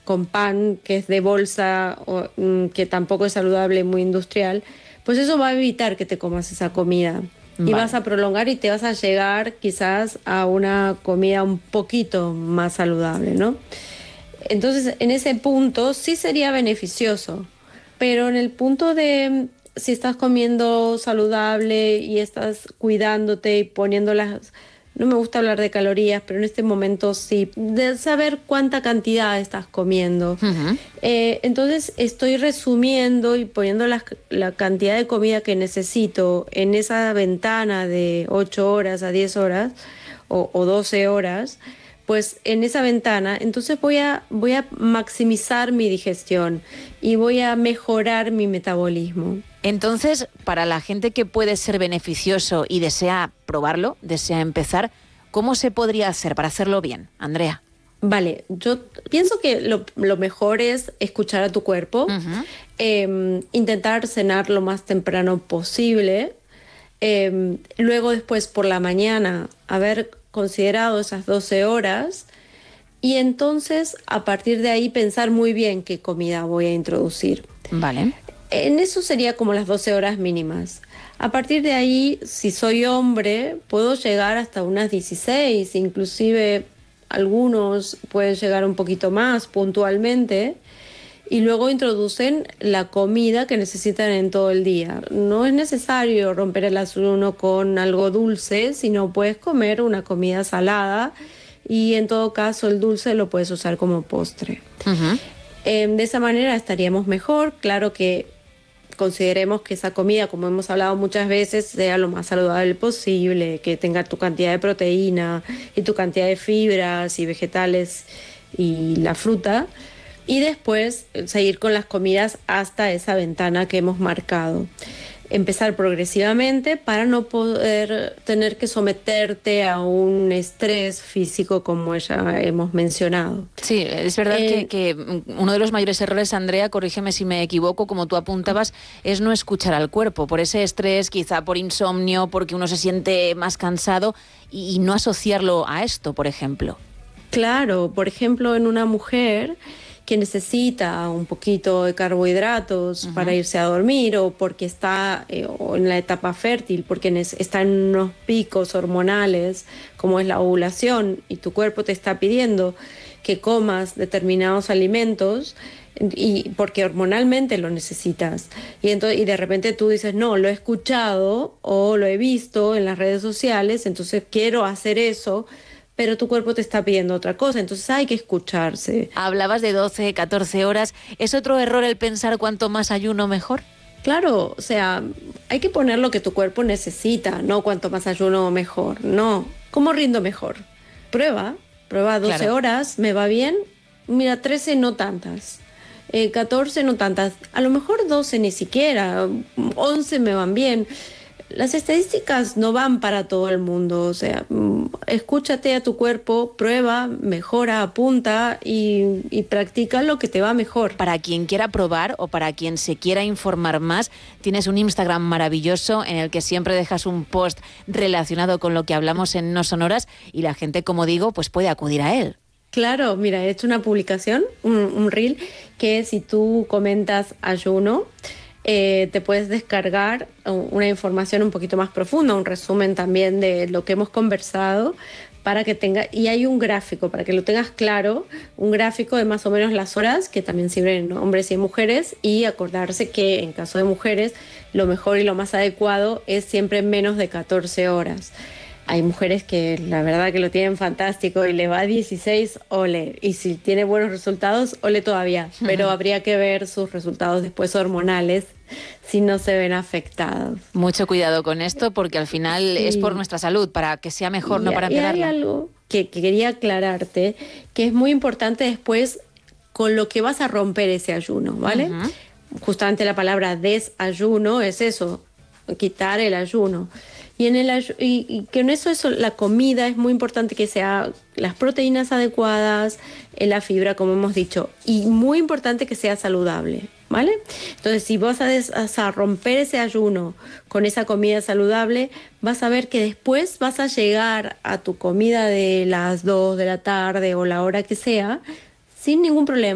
con pan que es de bolsa o que tampoco es saludable, muy industrial, pues eso va a evitar que te comas esa comida. Y vas Vale. a prolongar y te vas a llegar quizás a una comida un poquito más saludable, ¿no? Entonces, en ese punto sí sería beneficioso, pero en el punto de si estás comiendo saludable y estás cuidándote y poniendo las... No me gusta hablar de calorías, pero en este momento sí, de saber cuánta cantidad estás comiendo. Ujú. Entonces estoy resumiendo y poniendo la cantidad de comida que necesito en esa ventana de 8 horas a 10 horas o 12 horas, pues en esa ventana, entonces voy a maximizar mi digestión y voy a mejorar mi metabolismo. Entonces, para la gente que puede ser beneficioso y desea probarlo, desea empezar, ¿cómo se podría hacer para hacerlo bien, Andrea? Vale, yo pienso que lo mejor es escuchar a tu cuerpo, Ujú. intentar cenar lo más temprano posible, luego después por la mañana haber considerado esas 12 horas y entonces a partir de ahí pensar muy bien qué comida voy a introducir. Vale. En eso sería como las 12 horas mínimas. A partir de ahí, si soy hombre, puedo llegar hasta unas 16, inclusive algunos pueden llegar un poquito más puntualmente y luego introducen la comida que necesitan en todo el día. No es necesario romper el ayuno con algo dulce, sino puedes comer una comida salada y en todo caso el dulce lo puedes usar como postre. Ujú. De esa manera estaríamos mejor. Claro que consideremos que esa comida, como hemos hablado muchas veces, sea lo más saludable posible, que tenga tu cantidad de proteína y tu cantidad de fibras y vegetales y la fruta. Y después seguir con las comidas hasta esa ventana que hemos marcado. Empezar progresivamente para no poder tener que someterte a un estrés físico como ya hemos mencionado. Sí, es verdad que uno de los mayores errores, Andrea, corrígeme si me equivoco, como tú apuntabas, es no escuchar al cuerpo, por ese estrés, quizá por insomnio, porque uno se siente más cansado y no asociarlo a esto, por ejemplo. Claro, por ejemplo, en una mujer que necesita un poquito de carbohidratos para Ujú. irse a dormir o porque está o en la etapa fértil, porque está en unos picos hormonales como es la ovulación y tu cuerpo te está pidiendo que comas determinados alimentos y porque hormonalmente lo necesitas y de repente tú dices no, lo he escuchado o lo he visto en las redes sociales, entonces quiero hacer eso, pero tu cuerpo te está pidiendo otra cosa, entonces hay que escucharse. Hablabas de 12, 14 horas. ¿Es otro error el pensar cuanto más ayuno mejor? Claro, o sea, hay que poner lo que tu cuerpo necesita, no cuanto más ayuno mejor, no. ¿Cómo rindo mejor? Prueba, prueba 12 Claro. horas, ¿me va bien? Mira, 13 no tantas, 14 no tantas, a lo mejor 12 ni siquiera, 11 me van bien. Las estadísticas no van para todo el mundo, o sea, escúchate a tu cuerpo, prueba, mejora, apunta y practica lo que te va mejor. Para quien quiera probar o para quien se quiera informar más, tienes un Instagram maravilloso en el que siempre dejas un post relacionado con lo que hablamos en No Sonoras y la gente, como digo, pues puede acudir a él. Claro, mira, he hecho una publicación, un reel, que si tú comentas ayuno, te puedes descargar una información un poquito más profunda, un resumen también de lo que hemos conversado para que tenga, y hay un gráfico para que lo tengas claro, un gráfico de más o menos las horas que también sirven en hombres y mujeres y acordarse que en caso de mujeres lo mejor y lo más adecuado es siempre menos de 14 horas. Hay mujeres que la verdad que lo tienen fantástico y le va a 16, ole. Y si tiene buenos resultados, ole todavía. Pero habría que ver sus resultados después hormonales si no se ven afectados. Mucho cuidado con esto porque al final es por Sí. nuestra salud, para que sea mejor, no para Y hay empeorarla. algo que quería aclararte, que es muy importante después con lo que vas a romper ese ayuno, ¿vale? Ujú. Justamente la palabra desayuno es eso, quitar el ayuno. Y y que en eso la comida es muy importante que sea las proteínas adecuadas, la fibra, como hemos dicho, y muy importante que sea saludable, ¿vale? Entonces, si vas a romper ese ayuno con esa comida saludable, vas a ver que después vas a llegar a tu comida de las 2 de la tarde o la hora que sea, sin ningún problema.